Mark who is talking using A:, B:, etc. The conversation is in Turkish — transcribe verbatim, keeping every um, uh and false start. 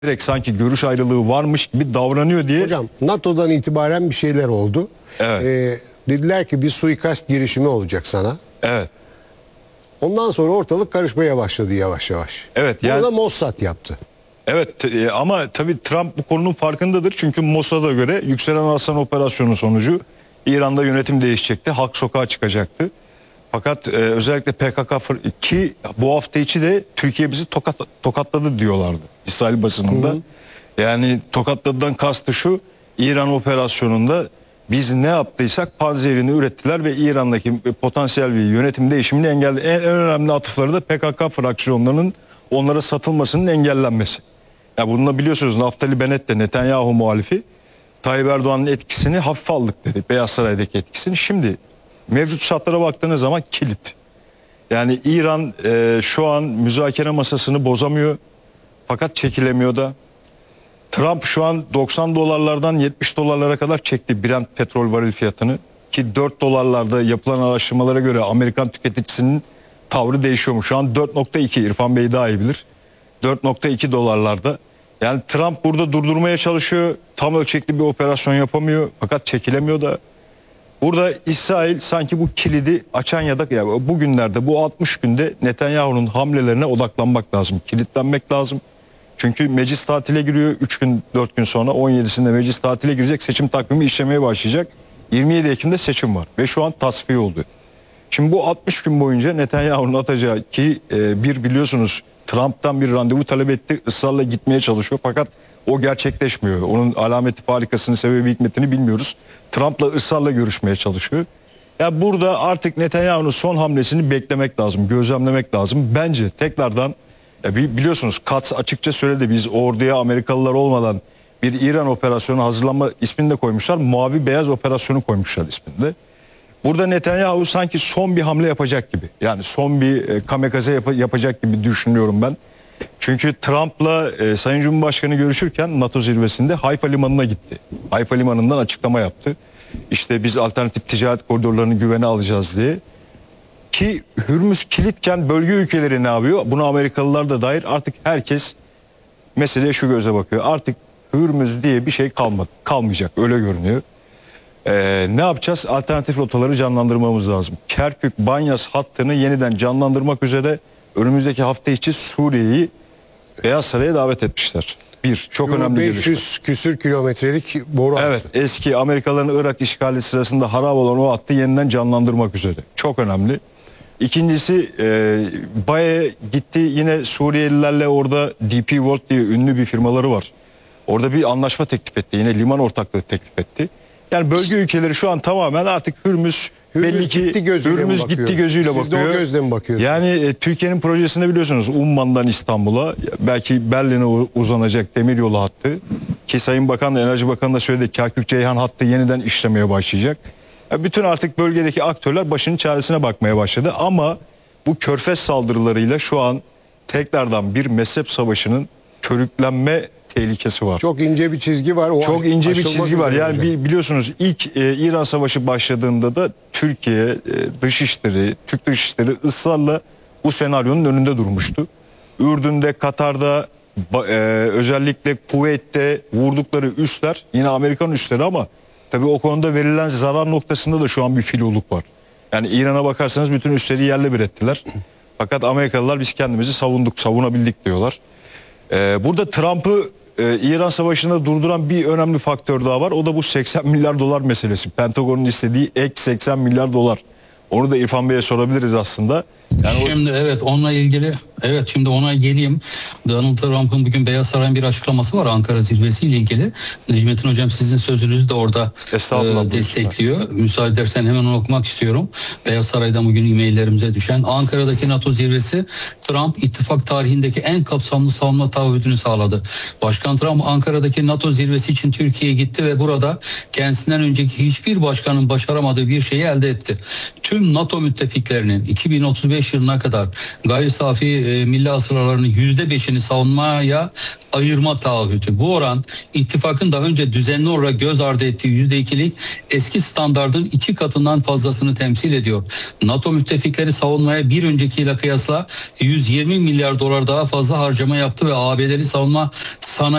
A: direkt sanki görüş ayrılığı varmış gibi davranıyor diye.
B: Hocam NATO'dan itibaren bir şeyler oldu.
A: Evet.
B: Ee, dediler ki bir suikast girişimi olacak sana.
A: Evet.
B: Ondan sonra ortalık karışmaya başladı yavaş yavaş.
A: Evet,
B: Bunu
A: yani-
B: da Mossad yaptı.
A: Evet e, ama tabii Trump bu konunun farkındadır. Çünkü Mossad'a göre Yükselen Arslan operasyonu sonucu İran'da yönetim değişecekti. Halk sokağa çıkacaktı. Fakat e, özellikle P K K fır- ki bu hafta içi de Türkiye bizi tokat, tokatladı diyorlardı İsrail basınında. Hı hı. Yani tokatladıdan kastı şu: İran operasyonunda biz ne yaptıysak panzerini ürettiler ve İran'daki potansiyel bir yönetim değişimini engelledi. En, en önemli atıfları da P K K fraksiyonlarının onlara satılmasının engellenmesi. Ya bununla biliyorsunuz Naftali Bennett de Netanyahu muhalifi Tayyip Erdoğan'ın etkisini hafife aldık dedi. Beyaz Saray'daki etkisini. Şimdi mevcut şartlara baktığınız zaman kilit. Yani İran e, şu an müzakere masasını bozamıyor. Fakat çekilemiyor da. Trump şu an doksan dolarlardan yetmiş dolarlara kadar çekti Brent petrol varil fiyatını. Ki dört dolarlarda yapılan araştırmalara göre Amerikan tüketicisinin tavrı değişiyormuş. Şu an dört nokta iki, İrfan Bey daha iyi bilir. dört nokta iki dolarlarda. Yani Trump burada durdurmaya çalışıyor. Tam ölçekli bir operasyon yapamıyor. Fakat çekilemiyor da. Burada İsrail sanki bu kilidi açan ya da ya bugünlerde bu altmış günde Netanyahu'nun hamlelerine odaklanmak lazım. Kilitlenmek lazım. Çünkü meclis tatile giriyor üç gün dört gün sonra, on yedisinde meclis tatile girecek, seçim takvimi işlemeye başlayacak. yirmi yedi Ekim'de seçim var ve şu an tasfiye oldu. Şimdi bu altmış gün boyunca Netanyahu'nun atacağı ki e, bir biliyorsunuz Trump'tan bir randevu talep etti, ısrarla gitmeye çalışıyor fakat o gerçekleşmiyor. Onun alameti farikasını, sebebi hikmetini bilmiyoruz. Trump'la ısrarla görüşmeye çalışıyor. Ya burada artık Netanyahu'nun son hamlesini beklemek lazım, gözlemlemek lazım. Bence tekrardan ya biliyorsunuz Katz açıkça söyledi, biz orduya Amerikalılar olmadan bir İran operasyonu hazırlanma ismini de koymuşlar. Mavi beyaz operasyonu koymuşlar isminde. Burada Netanyahu sanki son bir hamle yapacak gibi. Yani son bir e, kamikaze yap- yapacak gibi düşünüyorum ben. Çünkü Trump'la e, Sayın Cumhurbaşkanı görüşürken NATO zirvesinde Hayfa Limanı'na gitti. Hayfa Limanı'ndan açıklama yaptı. İşte biz alternatif ticaret koridorlarını güvene alacağız diye. Ki Hürmüz kilitken bölge ülkeleri ne yapıyor? Buna Amerikalılar da dair artık herkes meseleye şu göze bakıyor. Artık Hürmüz diye bir şey kalmadı. Kalmayacak, öyle görünüyor. Ee, ne yapacağız? Alternatif rotaları canlandırmamız lazım. Kerkük-Banyas hattını yeniden canlandırmak üzere önümüzdeki hafta içi Suriye'yi Beyaz Saray'a davet etmişler. Bir, çok
B: Bu
A: önemli
B: beş
A: gelişme.
B: yüz küsür kilometrelik boru hattı.
A: Evet, eski Amerikalıların Irak işgali sırasında harap olan o hattı yeniden canlandırmak üzere. Çok önemli. İkincisi e, B A E'ye gitti, yine Suriyelilerle orada D P World diye ünlü bir firmaları var. Orada bir anlaşma teklif etti. Yine liman ortaklığı teklif etti. Yani bölge ülkeleri şu an tamamen artık Hürmüz,
B: Hürmüz
A: belli ki
B: gitti gözüyle
A: Hürmüz
B: mi bakıyor?
A: gitti gözüyle
B: Siz de
A: bakıyor.
B: o gözle mi bakıyorsunuz?
A: Yani e, Türkiye'nin projesinde biliyorsunuz Umman'dan İstanbul'a, belki Berlin'e uzanacak demiryolu hattı. Ki Sayın Bakan da, Enerji Bakanı da söyledi, Kerkük-Ceyhan hattı yeniden işlemeye başlayacak. Ya bütün artık bölgedeki aktörler başının çaresine bakmaya başladı ama bu körfez saldırılarıyla şu an tekrardan bir mezhep savaşının körüklenme tehlikesi var.
B: Çok ince bir çizgi var. O
A: Çok
B: aş-
A: ince bir
B: aşılmak
A: çizgi var.
B: üzere
A: Yani
B: hocam.
A: bi- biliyorsunuz ilk e, İran Savaşı başladığında da Türkiye e, Dışişleri, Türk Dışişleri ısrarla bu senaryonun önünde durmuştu. Ürdün'de, Katar'da, ba- e, özellikle Kuveyt'te vurdukları üsler yine Amerikan üsleri ama tabii o konuda verilen zarar noktasında da şu an bir filoluk var. Yani İran'a bakarsanız bütün üsleri yerle bir ettiler. Fakat Amerikalılar biz kendimizi savunduk, savunabildik diyorlar. Ee, burada Trump'ı e, İran Savaşı'nda durduran bir önemli faktör daha var. O da bu seksen milyar dolar meselesi. Pentagon'un istediği ek seksen milyar dolar. Onu da İrfan Bey'e sorabiliriz aslında. Yani
C: Şimdi o... evet onunla ilgili evet şimdi ona geleyim. Donald Trump'ın bugün Beyaz Saray'ın bir açıklaması var Ankara zirvesiyle ilgili. Necmettin Hocam sizin sözünüzü de orada e, destekliyor. Müsaade edersen hemen onu okumak istiyorum. Beyaz Saray'dan bugün e-maillerimize düşen Ankara'daki NATO zirvesi Trump ittifak tarihindeki en kapsamlı savunma taahhüdünü sağladı. Başkan Trump Ankara'daki NATO zirvesi için Türkiye'ye gitti ve burada kendisinden önceki hiçbir başkanın başaramadığı bir şeyi elde etti. Tüm NATO müttefiklerinin iki bin otuz beş beş yılına kadar gayri safi e, milli hasılalarının yüzde beşini savunmaya ayırma taahhütü. Bu oran ittifakın daha önce düzenli olarak göz ardı ettiği yüzde ikilik eski standardın iki katından fazlasını temsil ediyor. NATO müttefikleri savunmaya bir öncekiyle kıyasla yüz yirmi milyar dolar daha fazla harcama yaptı ve A B D'li savunma sanayi